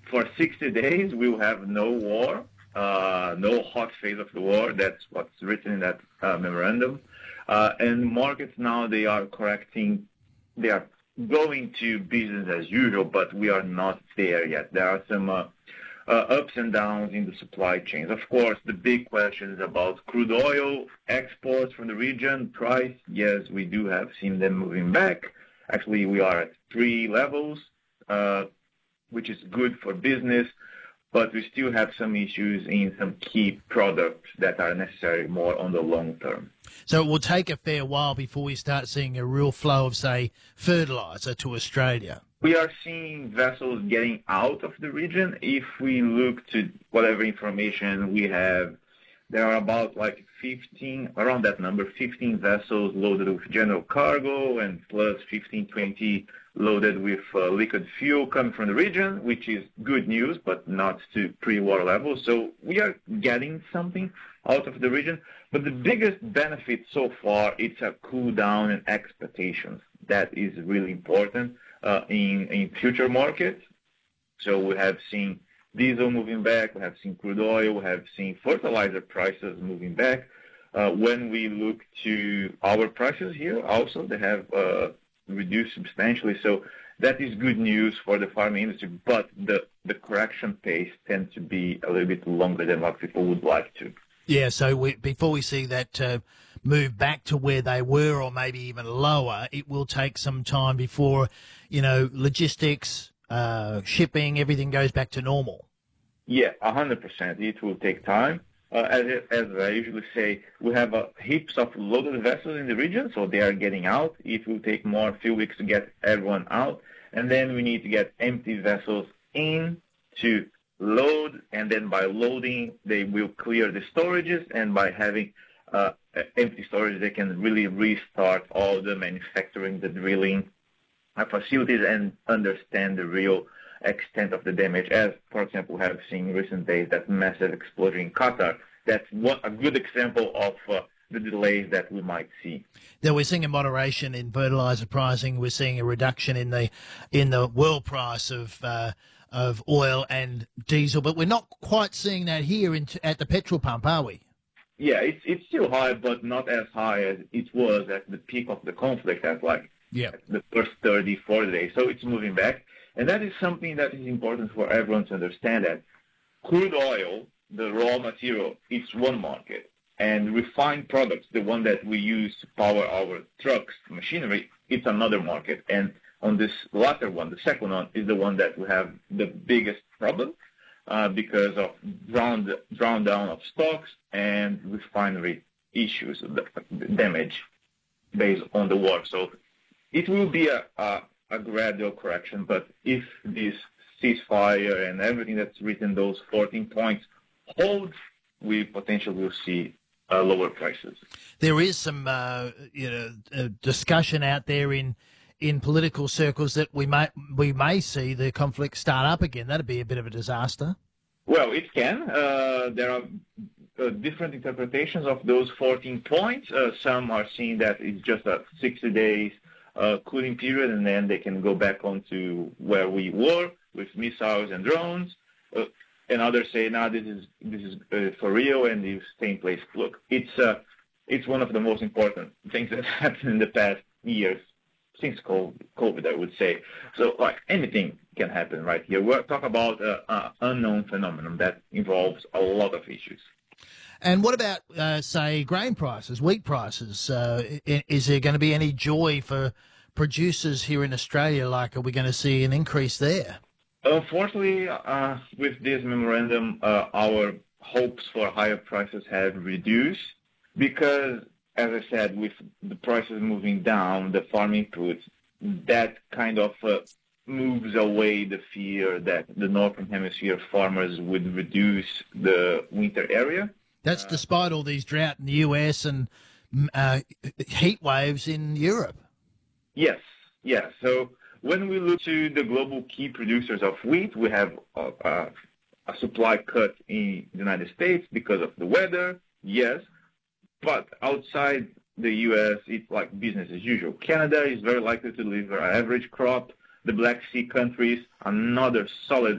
for 60 days, we'll have no war, no hot phase of the war. That's what's written in that memorandum. And markets now, they are correcting. They are going to business as usual, but we are not there yet. There are some ups and downs in the supply chains. Of course, the big question is about crude oil exports from the region. Price, yes, we do have seen them moving back. Actually, we are at 3 levels, which is good for business, but we still have some issues in some key products that are necessary more on the long term. So it will take a fair while before we start seeing a real flow of, say, fertilizer to Australia. We are seeing vessels getting out of the region. If we look to whatever information we have, there are about 15, around that number, 15 vessels loaded with general cargo and plus 15, 20 loaded with liquid fuel coming from the region, which is good news, but not to pre-war levels. So we are getting something out of the region. But the biggest benefit so far, it's a cool down in expectations. That is really important in future markets. So we have seen diesel moving back, we have seen crude oil, we have seen fertilizer prices moving back. When we look to our prices here, also they have reduced substantially. So that is good news for the farming industry, but the correction pace tends to be a little bit longer than what people would like to. Yeah, so before we see that move back to where they were or maybe even lower, it will take some time before, logistics, shipping, everything goes back to normal. Yeah, 100%. It will take time. As I usually say, we have heaps of loaded vessels in the region, so they are getting out. It will take a few weeks to get everyone out, and then we need to get empty vessels in to load, and then by loading, they will clear the storages, and by having empty storage, they can really restart all the manufacturing, the drilling facilities, and understand the real extent of the damage. As, for example, we have seen in recent days that massive explosion in Qatar. That's a good example of the delays that we might see. Now we're seeing a moderation in fertilizer pricing. We're seeing a reduction in the world price of oil and diesel, but we're not quite seeing that here at the petrol pump, are we? Yeah, it's still high, but not as high as it was at the peak of the conflict at the first 30, 40 days. So it's moving back. And that is something that is important for everyone to understand, that crude oil, the raw material, it's one market. And refined products, the one that we use to power our trucks, machinery, it's another market. And on this latter one, the second one, is the one that we have the biggest problem because of drawn down of stocks and refinery issues, the damage based on the war. So it will be a gradual correction, but if this ceasefire and everything that's written, those 14 points, holds, we potentially will see lower prices. There is some discussion out there in political circles that we may see the conflict start up again. That'd be a bit of a disaster. Well, it can. There are different interpretations of those 14 points. Some are seeing that it's just a 60 days cooling period, and then they can go back onto where we were with missiles and drones. And others say, no, this is for real, and you stay in place. Look, it's one of the most important things that happened in the past years, since COVID, I would say. So, anything can happen right here. We're talking about an unknown phenomenon that involves a lot of issues. And what about, say, grain prices, wheat prices? Is there going to be any joy for producers here in Australia? Are we going to see an increase there? Unfortunately, with this memorandum, our hopes for higher prices have reduced because, as I said, with the prices moving down, the farm inputs, that kind of moves away the fear that the Northern Hemisphere farmers would reduce the winter area. That's despite all these drought in the US and heat waves in Europe. Yes. So when we look to the global key producers of wheat, we have a supply cut in the United States because of the weather, yes. But outside the U.S., it's like business as usual. Canada is very likely to deliver an average crop. The Black Sea countries, another solid